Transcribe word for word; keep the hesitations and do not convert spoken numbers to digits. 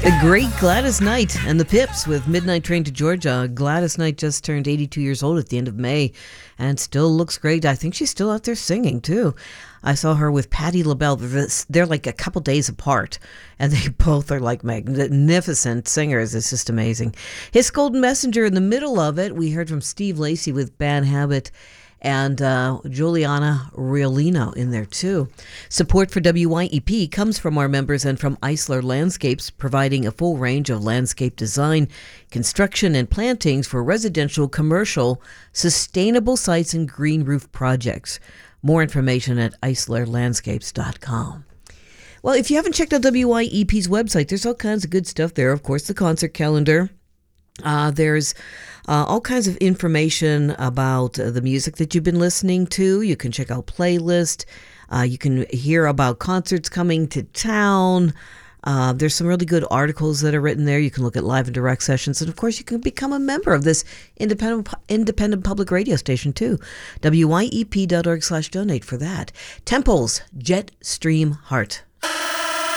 The great Gladys Knight and the Pips with Midnight Train to Georgia. Gladys Knight just turned eighty-two years old at the end of May and still looks great. I think she's still out there singing too. I saw her with Patti LaBelle. They're like a couple days apart, and they both are like magnificent singers. It's just amazing. His Golden Messenger in the middle of it. We heard from Steve Lacy with Bad Habit, and uh, Juliana Riolino in there too. Support for W Y E P comes from our members and from Eisler Landscapes, providing a full range of landscape design, construction, and plantings for residential, commercial, sustainable sites and green roof projects. More information at eisler landscapes dot com. Well, if you haven't checked out W Y E P's website, there's all kinds of good stuff there. Of course, the concert calendar. Uh, there's uh, all kinds of information about uh, the music that you've been listening to. You can check out playlist. Uh, you can hear about concerts coming to town. Uh, there's some really good articles that are written there. You can look at live and direct sessions. And, of course, you can become a member of this independent independent public radio station, too. W Y E P dot org slash donate for that. Temple's Jet Stream Heart.